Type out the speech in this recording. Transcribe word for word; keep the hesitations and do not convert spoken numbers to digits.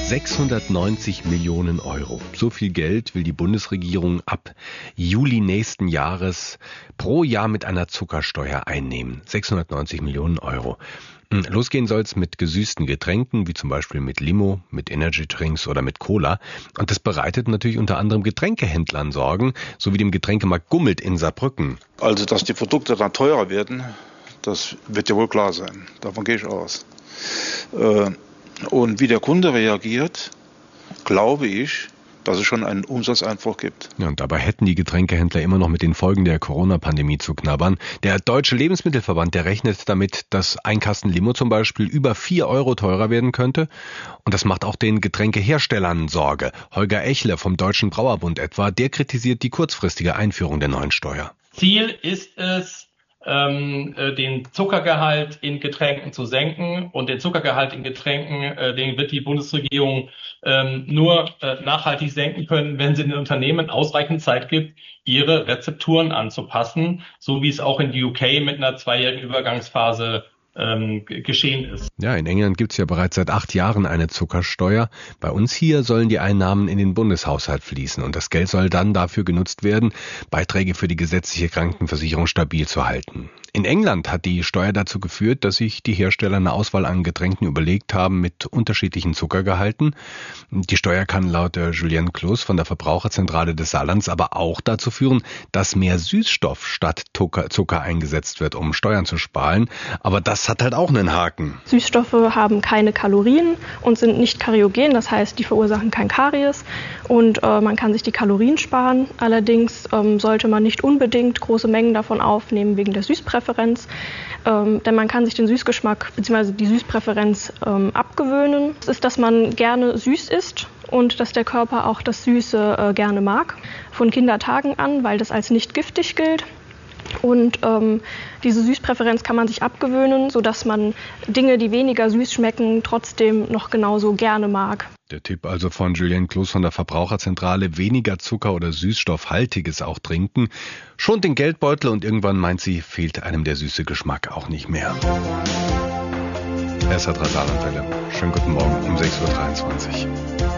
sechshundertneunzig Millionen Euro. So viel Geld will die Bundesregierung ab Juli nächsten Jahres pro Jahr mit einer Zuckersteuer einnehmen. sechshundertneunzig Millionen Euro. Losgehen soll es mit gesüßten Getränken, wie zum Beispiel mit Limo, mit Energydrinks oder mit Cola. Und das bereitet natürlich unter anderem Getränkehändlern Sorgen, so wie dem Getränkemarkt Gummelt in Saarbrücken. Also, dass die Produkte dann teurer werden, das wird ja wohl klar sein. Davon gehe ich aus. Und wie der Kunde reagiert, glaube ich, dass es schon einen Umsatzeinbruch gibt. Ja, und dabei hätten die Getränkehändler immer noch mit den Folgen der Corona-Pandemie zu knabbern. Der Deutsche Lebensmittelverband, der rechnet damit, dass ein Kasten Limo zum Beispiel über vier Euro teurer werden könnte. Und das macht auch den Getränkeherstellern Sorge. Holger Echle vom Deutschen Brauerbund etwa, der kritisiert die kurzfristige Einführung der neuen Steuer. Ziel ist es, ähm, den Zuckergehalt in Getränken zu senken. Und den Zuckergehalt in Getränken, äh, den wird die Bundesregierung ähm, nur äh, nachhaltig senken können, wenn sie den Unternehmen ausreichend Zeit gibt, ihre Rezepturen anzupassen, so wie es auch in U K mit einer zweijährigen Übergangsphase ähm, geschehen ist. Ja, in England gibt es ja bereits seit acht Jahren eine Zuckersteuer. Bei uns hier sollen die Einnahmen in den Bundeshaushalt fließen und das Geld soll dann dafür genutzt werden, Beiträge für die gesetzliche Krankenversicherung stabil zu halten. In England hat die Steuer dazu geführt, dass sich die Hersteller eine Auswahl an Getränken überlegt haben mit unterschiedlichen Zuckergehalten. Die Steuer kann laut der Julienne Kloß von der Verbraucherzentrale des Saarlands aber auch dazu führen, dass mehr Süßstoff statt Zucker eingesetzt wird, um Steuern zu sparen. Aber das hat halt auch einen Haken. Süßstoffe haben keine Kalorien und sind nicht kariogen, das heißt, die verursachen kein Karies und äh, man kann sich die Kalorien sparen. Allerdings ähm, sollte man nicht unbedingt große Mengen davon aufnehmen wegen der Süßpräferenz. Ähm, denn man kann sich den Süßgeschmack bzw. die Süßpräferenz ähm, abgewöhnen. Das ist, dass man gerne süß isst und dass der Körper auch das Süße äh, gerne mag. Von Kindertagen an, weil das als nicht giftig gilt. Und ähm, diese Süßpräferenz kann man sich abgewöhnen, sodass man Dinge, die weniger süß schmecken, trotzdem noch genauso gerne mag. Der Tipp also von Julienne Kloß von der Verbraucherzentrale, weniger Zucker oder Süßstoffhaltiges auch trinken. Schont den Geldbeutel und irgendwann meint sie, fehlt einem der süße Geschmack auch nicht mehr. S R drei Saarlandwelle. Schönen guten Morgen um sechs Uhr dreiundzwanzig.